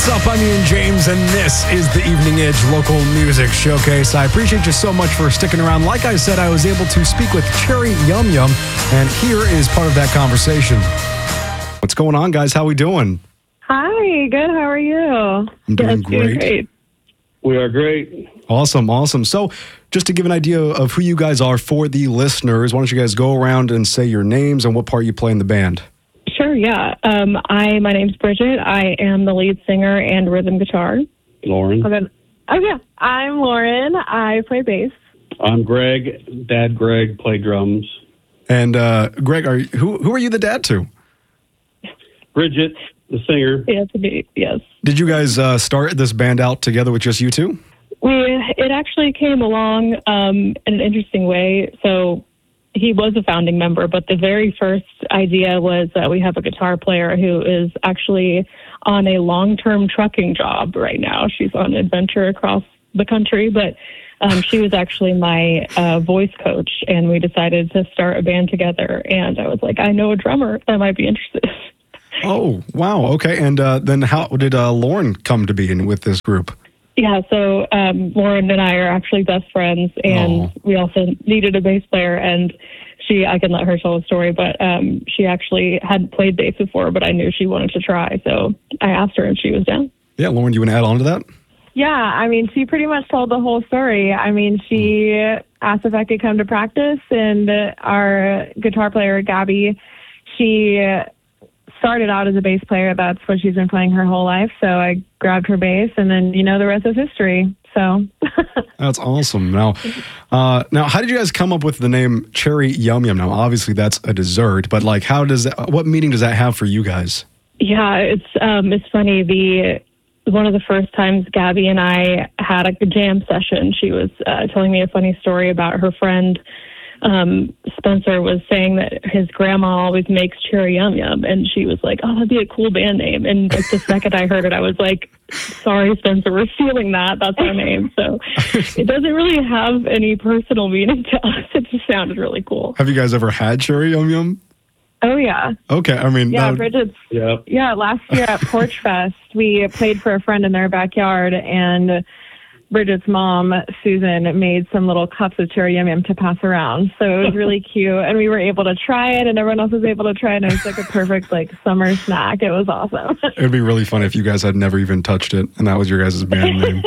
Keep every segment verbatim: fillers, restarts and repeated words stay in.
What's up? I'm Ian James, and this is the Evening Edge Local Music Showcase. I appreciate you so much for sticking around. Like I said, I was able to speak with Cherry Yum Yum, and here is part of that conversation. What's going on, guys? How we doing? Hi, good. How are you? I'm doing yes, great. great. We are great. Awesome, awesome. So, just to give an idea of who you guys are for the listeners, why don't you guys go around and say your names and what part you play in the band? Sure, yeah. Um, I my name's Bridget. I am the lead singer and rhythm guitar. Lauren. Okay. Oh yeah, I'm Lauren. I play bass. I'm Greg. Dad Greg, play drums. And uh, Greg, are you, who who are you the dad to? Bridget, the singer. Yes, indeed. Yes. Did you guys uh, start this band out together with just you two? We it actually came along um, in an interesting way. So he was a founding member, but the very first idea was that we have a guitar player who is actually on a long-term trucking job right now. She's on an adventure across the country, but um, she was actually my uh, voice coach, and we decided to start a band together. And I was like, I know a drummer that might be interested. Oh, wow. Okay. And uh, then how did uh, Lauren come to be in with this group? Yeah, so um, Lauren and I are actually best friends, and oh. we also needed a bass player, and she, I can let her tell the story, but um, she actually hadn't played bass before, but I knew she wanted to try, so I asked her, and she was down. Yeah, Lauren, you want to add on to that? Yeah, I mean, she pretty much told the whole story. I mean, she asked if I could come to practice, and our guitar player, Gabby, she started out as a bass player. That's what she's been playing her whole life. So I grabbed her bass, and then, you know, the rest is history. So that's awesome. Now, uh, now, how did you guys come up with the name Cherry Yum Yum? Now, obviously, that's a dessert, but like, how does that, what meaning does that have for you guys? Yeah, it's um, it's funny. The one of the first times Gabby and I had a jam session, she was uh, telling me a funny story about her friend. Um, Spencer was saying that his grandma always makes Cherry Yum Yum, and she was like, oh, that'd be a cool band name. And like the second I heard it, I was like, sorry, Spencer, we're stealing that. That's our name. So it doesn't really have any personal meaning to us. It just sounded really cool. Have you guys ever had Cherry Yum Yum? Oh, yeah. Okay, I mean... Yeah, would... Bridget's... Yep. Yeah, last year at Porch Fest, we played for a friend in their backyard, and Bridget's mom, Susan, made some little cups of Cherry Yum Yum to pass around. So it was really cute, and we were able to try it, and everyone else was able to try it, and it was like a perfect like summer snack. It was awesome. It would be really fun if you guys had never even touched it, and that was your guys' band name.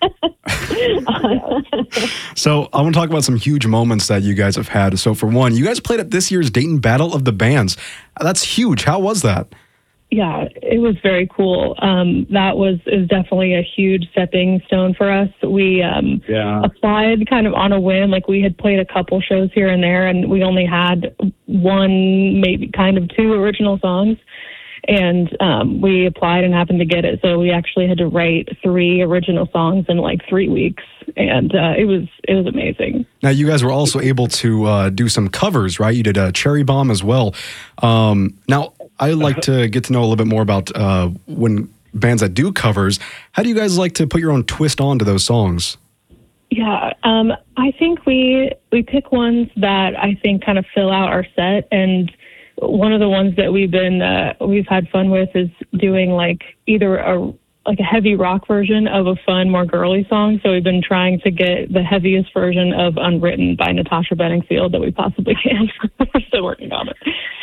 So I want to talk about some huge moments that you guys have had. So for one, you guys played at this year's Dayton Battle of the Bands. That's huge. How was that? Yeah, it was very cool. Um, that was is definitely a huge stepping stone for us. We um, Yeah. applied kind of on a whim. Like we had played a couple shows here and there, and we only had one, maybe kind of two original songs. And um, we applied and happened to get it. So we actually had to write three original songs in like three weeks, and uh, it was it was amazing. Now, you guys were also able to uh, do some covers, right? You did a Cherry Bomb as well. Um, now, I'd like to get to know a little bit more about uh, when bands that do covers. How do you guys like to put your own twist onto those songs? Yeah, um, I think we we pick ones that I think kind of fill out our set, and one of the ones that we've been uh, we've had fun with is doing like either a like a heavy rock version of a fun, more girly song. So we've been trying to get the heaviest version of Unwritten by Natasha Bedingfield that we possibly can. We're still working on it.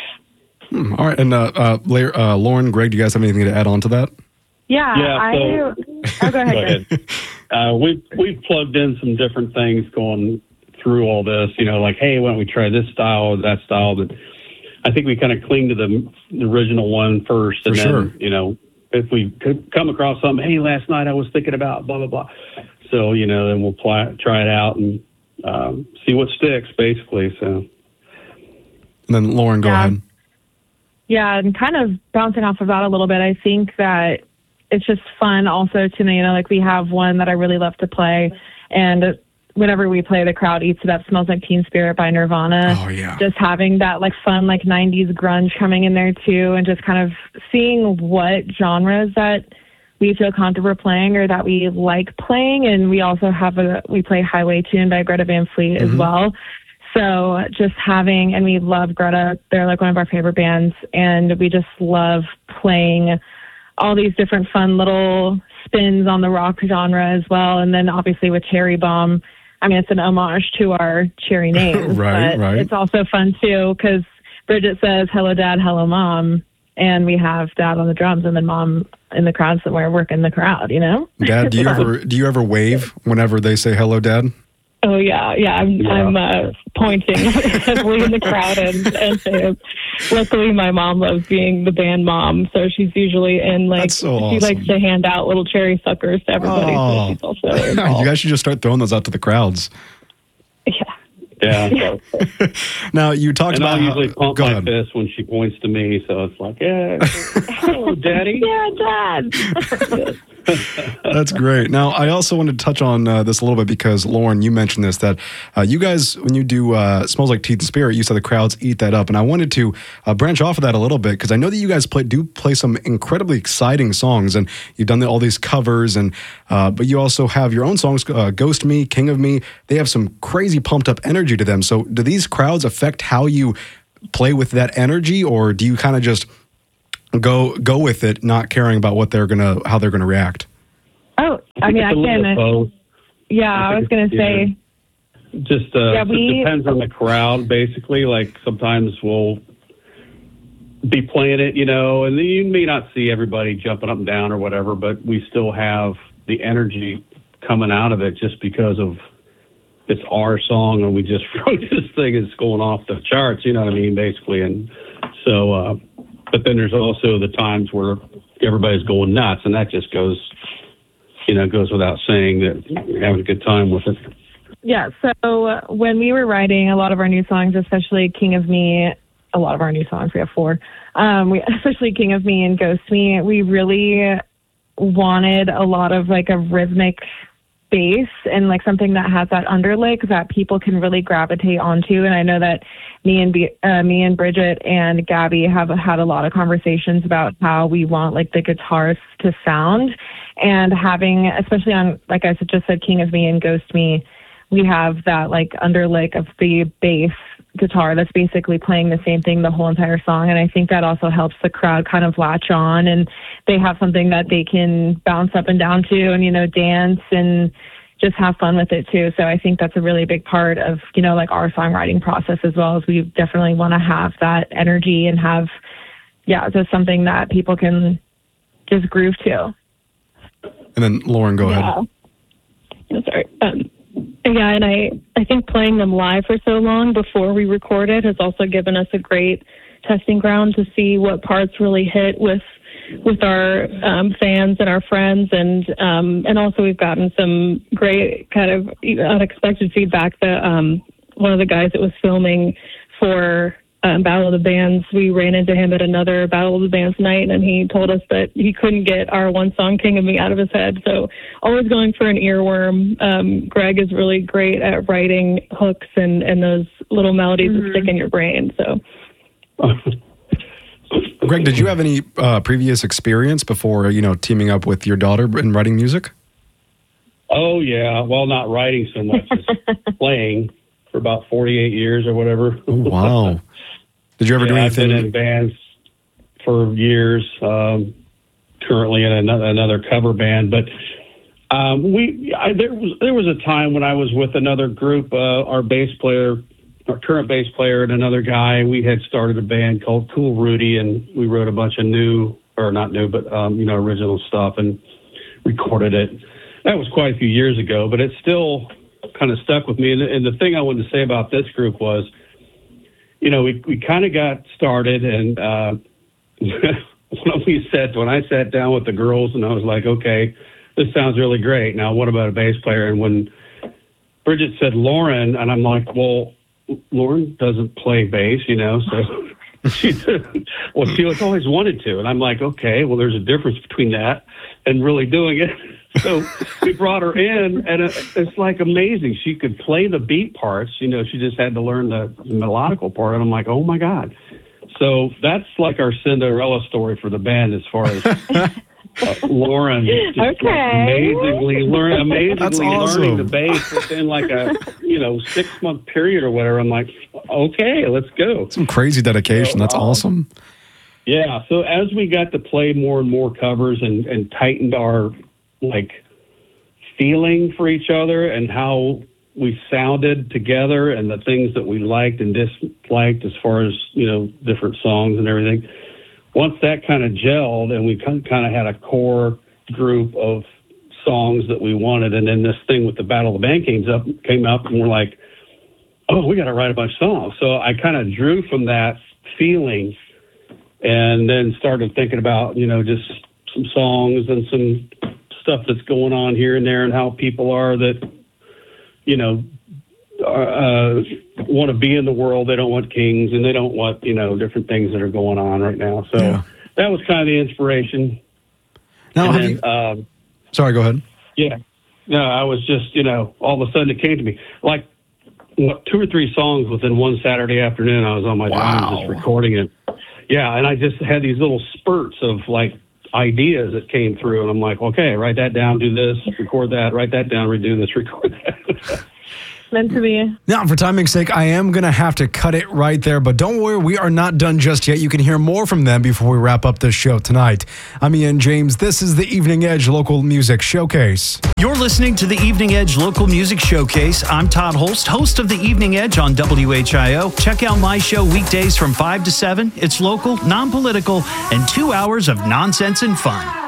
Hmm, all right, and uh, uh, uh, Lauren, Greg, do you guys have anything to add on to that? Yeah, Yeah, I. so- Oh, go ahead. Go ahead. Uh, we've, we've plugged in some different things going through all this, you know, like, hey, why don't we try this style or that style? But I think we kind of cling to the, the original one first. And For then, sure. you know, if we could come across something, hey, last night I was thinking about blah, blah, blah. So, you know, then we'll ply, try it out and um, see what sticks, basically. So, And then Lauren, go Yeah. ahead. Yeah, and kind of bouncing off of that a little bit, I think that it's just fun also to me, you know, like we have one that I really love to play, and whenever we play, the crowd eats it up. Smells Like Teen Spirit by Nirvana. Oh, yeah. Just having that like fun like nineties grunge coming in there too, and just kind of seeing what genres that we feel comfortable playing or that we like playing. And we also have a, we play Highway Tune by Greta Van Fleet Mm-hmm. as well. So just having, and we love Greta. They're like one of our favorite bands, and we just love playing all these different fun little spins on the rock genre as well. And then obviously with Cherry Bomb, I mean, it's an homage to our Cherry names. Right, but right. It's also fun too because Bridget says, hello, Dad, hello, Mom. And we have Dad on the drums and then Mom in the crowd somewhere working the crowd, you know? Dad, do you ever do you ever wave whenever they say hello, Dad? Oh yeah, yeah. I'm Yeah. I'm uh, pointing heavily in the crowd, and, and say, luckily my mom loves being the band mom, so she's usually in like That's so she awesome. likes to hand out little cherry suckers to everybody. Oh. So she's also You involved. guys should just start throwing those out to the crowds. Yeah. Yeah. Now, you talked And about I'll usually pump Go my ahead. fist when she points to me, so it's like, yeah, hello, Daddy. Yeah, Dad. That's great. Now, I also wanted to touch on uh, this a little bit because, Lauren, you mentioned this, that uh, you guys, when you do uh, Smells Like Teeth and Spirit, you said the crowds eat that up. And I wanted to uh, branch off of that a little bit because I know that you guys play, do play some incredibly exciting songs, and you've done all these covers, and uh, but you also have your own songs, uh, Ghost Me, King of Me. They have some crazy pumped up energy to them. So do these crowds affect how you play with that energy, or do you kind of just go go with it, not caring about what they're gonna how they're gonna react? Oh, I mean, I It's a little can. both. Yeah, I was going to say. Just uh, Yeah, we- it depends on the crowd, basically. Like sometimes we'll be playing it, you know, and you may not see everybody jumping up and down or whatever, but we still have the energy coming out of it just because of it's our song and we just wrote this thing. It's going off the charts, you know what I mean, basically. And so, uh, but then there's also the times where everybody's going nuts, and that just goes, you know, goes without saying that you're having a good time with it. Yeah, so uh, when we were writing a lot of our new songs, especially King of Me, a lot of our new songs, we have four, um, we, especially King of Me and Ghost Me, we really wanted a lot of like a rhythmic bass and like something that has that underlick that people can really gravitate onto. And I know that me and B, uh, me and Bridget and Gabby have had a lot of conversations about how we want like the guitars to sound, and having, especially on, like I just said, King of Me and Ghost Me, we have that like underlick of the bass guitar that's basically playing the same thing the whole entire song. And I think that also helps the crowd kind of latch on, and they have something that they can bounce up and down to and, you know, dance and just have fun with it too. So I think that's a really big part of, you know, like our songwriting process as well, as we definitely want to have that energy and have, yeah, just something that people can just groove to. And then Lauren, go ahead. Yeah. Sorry. Um, yeah, and I, I think playing them live for so long before we recorded has also given us a great testing ground to see what parts really hit with with our um, fans and our friends, and um, and also we've gotten some great kind of unexpected feedback. That um, one of the guys that was filming for um, Battle of the Bands, we ran into him at another Battle of the Bands night, and he told us that he couldn't get our one song "King of Me" out of his head. So always going for an earworm. Um, Greg is really great at writing hooks and, and those little melodies Mm-hmm. that stick in your brain. So. Greg, did you have any uh, previous experience before, you know, teaming up with your daughter and writing music? Oh, yeah. Well, not writing so much as playing for about forty-eight years or whatever. Oh, wow. Did you ever Yeah, do I've been anything? in bands for years, um, currently in another, another cover band. But um, we I, there was there was a time when I was with another group, uh, our bass player, our current bass player, and another guy. We had started a band called Cool Rudy, and we wrote a bunch of new, or not new, but um, you know, original stuff and recorded it. That was quite a few years ago, but it still kind of stuck with me. And, and the thing I wanted to say about this group was, you know, we we kind of got started, and uh, when we sat, when I sat down with the girls, and I was like, okay, this sounds really great. Now, what about a bass player? And when Bridget said Lauren, and I'm like, well, Lauren doesn't play bass, you know, so she said, well, she was always wanted to. And I'm like, okay, well, there's a difference between that and really doing it. So we brought her in, and it, it's like amazing. She could play the beat parts, you know, she just had to learn the melodical part. And I'm like, oh my God. So that's like our Cinderella story for the band as far as uh, Lauren just Okay. amazingly learn, amazingly That's awesome. learning the bass within like a, you know, six month period or whatever. I'm like, okay, let's go. Some crazy dedication. That's Um, awesome. Yeah, so as we got to play more and more covers and, and tightened our, like, feeling for each other and how we sounded together and the things that we liked and disliked as far as, you know, different songs and everything, once that kind of gelled and we kind of had a core group of songs that we wanted, and then this thing with the Battle of the Band came up, came up and we're like, oh, we got to write a bunch of songs. So I kind of drew from that feeling and then started thinking about, you know, just some songs and some stuff that's going on here and there and how people are that, you know, uh, want to be in the world. They don't want kings and they don't want, you know, different things that are going on right now. So yeah. That was kind of the inspiration. Now, and have then, you... um, Sorry, go ahead. Yeah. No, I was just, you know, all of a sudden it came to me. Like, what, two or three songs within one Saturday afternoon, I was on my wow. drums just recording it. Yeah, and I just had these little spurts of, like, ideas that came through, and I'm like, okay, write that down, do this, record that, write that down, redo this, record that. Meant to be. Now, for timing's sake, I am going to have to cut it right there, but don't worry, we are not done just yet. You can hear more from them before we wrap up this show tonight. I'm Ian James. This is the Evening Edge Local Music Showcase. You're listening to the Evening Edge Local Music Showcase. I'm Todd Holst, host of the Evening Edge on W H I O. Check out my show weekdays from five to seven. It's local, non-political, and two hours of nonsense and fun.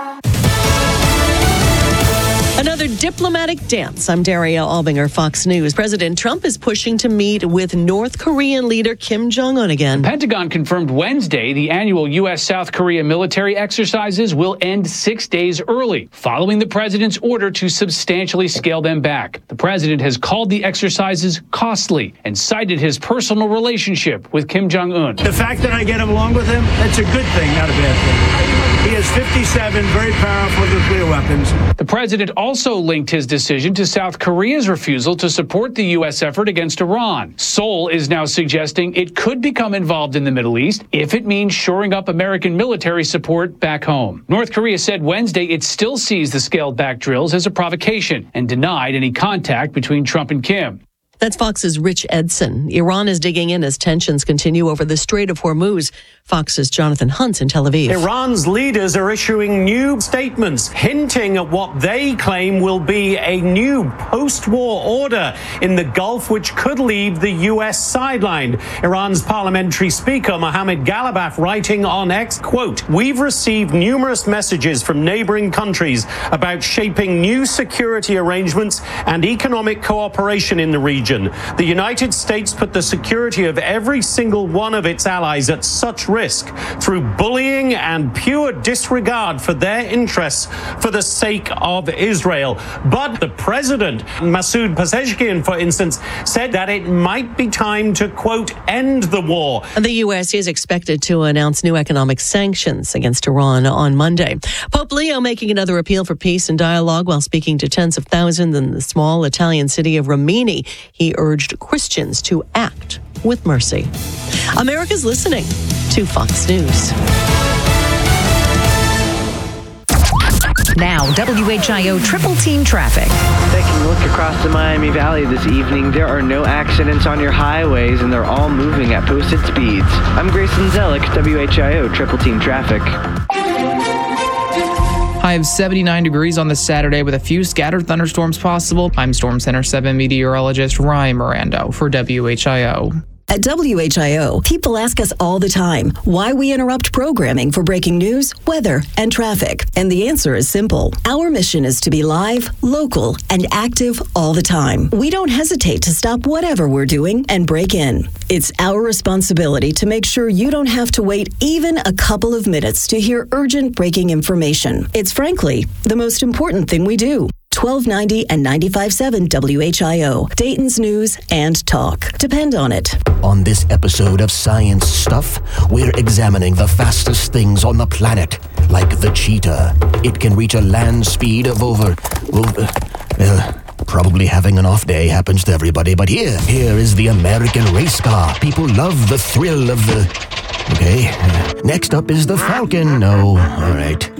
Another diplomatic dance. I'm Daria Albinger, Fox News. President Trump is pushing to meet with North Korean leader Kim Jong-un again. The Pentagon confirmed Wednesday the annual U S South Korea military exercises will end six days early, following the president's order to substantially scale them back. The president has called the exercises costly and cited his personal relationship with Kim Jong-un. The fact that I get along with him, that's a good thing, not a bad thing. He has fifty-seven very powerful nuclear weapons. The president also linked his decision to South Korea's refusal to support the U S effort against Iran. Seoul is now suggesting it could become involved in the Middle East if it means shoring up American military support back home. North Korea said Wednesday it still sees the scaled-back drills as a provocation and denied any contact between Trump and Kim. That's Fox's Rich Edson. Iran is digging in as tensions continue over the Strait of Hormuz. Fox's Jonathan Hunt in Tel Aviv. Iran's leaders are issuing new statements hinting at what they claim will be a new post-war order in the Gulf, which could leave the U S sidelined. Iran's parliamentary speaker, Mohammad Ghalibaf, writing on X, quote, "We've received numerous messages from neighboring countries about shaping new security arrangements and economic cooperation in the region. The United States put the security of every single one of its allies at such risk through bullying and pure disregard for their interests for the sake of Israel." But the president, Masoud Pezeshkian, for instance, said that it might be time to, quote, end the war. The U S is expected to announce new economic sanctions against Iran on Monday. Pope Leo making another appeal for peace and dialogue while speaking to tens of thousands in the small Italian city of Rimini. He urged Christians to act with mercy. America's listening to Fox News. Now, W H I O Triple Team Traffic. Taking a look across the Miami Valley this evening, there are no accidents on your highways and they're all moving at posted speeds. I'm Grayson Zellick, W H I O Triple Team Traffic. High of seventy-nine degrees on this Saturday with a few scattered thunderstorms possible. I'm Storm Center seven meteorologist Ryan Mirando for W H I O. At W H I O, people ask us all the time why we interrupt programming for breaking news, weather, and traffic. And the answer is simple. Our mission is to be live, local, and active all the time. We don't hesitate to stop whatever we're doing and break in. It's our responsibility to make sure you don't have to wait even a couple of minutes to hear urgent breaking information. It's frankly the most important thing we do. twelve ninety and ninety-five point seven W H I O, Dayton's News and Talk. Depend on it. On this episode of Science Stuff, we're examining the fastest things on the planet, like the cheetah. It can reach a land speed of over... over uh, probably having an off day happens to everybody, but here, here is the American race car. People love the thrill of the... Okay, next up is the Falcon. No, all right.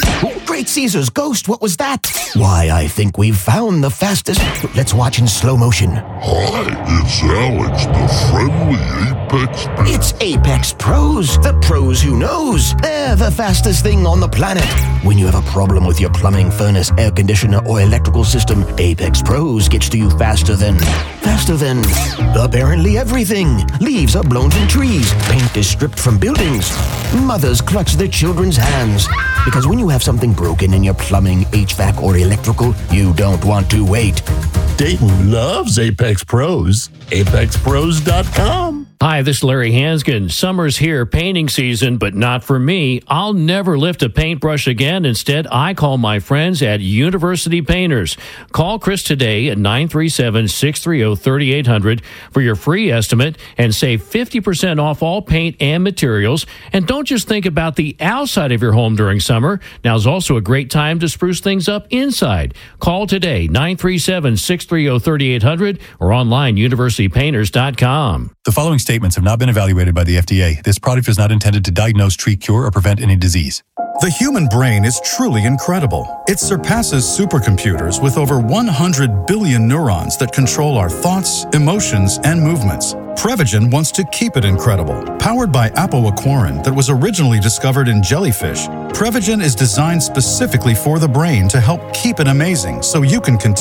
Great Caesar's ghost, what was that? Why, I think we've found the fastest... Let's watch in slow motion. Hi, it's Alex, the friendly Apex Pros. It's Apex Pros, the pros who knows. They're the fastest thing on the planet. When you have a problem with your plumbing, furnace, air conditioner, or electrical system, Apex Pros gets to you faster than... Faster than... apparently everything. Leaves are blown from trees. Paint is stripped from buildings. Mothers clutch their children's hands. Because when you have something broken in your plumbing, H V A C, or electrical, you don't want to wait. Dayton loves Apex Pros. Apex Pros dot com. Hi, this is Larry Hanskin. Summer's here, painting season, but not for me. I'll never lift a paintbrush again. Instead, I call my friends at University Painters. Call Chris today at nine three seven, six three zero, three eight zero zero for your free estimate and save fifty percent off all paint and materials. And don't just think about the outside of your home during summer. Now's also a great time to spruce things up inside. Call today, nine three seven, six three zero, three eight zero zero or online, university painters dot com. The following statements have not been evaluated by the F D A. This product is not intended to diagnose, treat, cure, or prevent any disease. The human brain is truly incredible. It surpasses supercomputers with over one hundred billion neurons that control our thoughts, emotions, and movements. Prevagen wants to keep it incredible. Powered by apoaquarin that was originally discovered in jellyfish, Prevagen is designed specifically for the brain to help keep it amazing so you can continue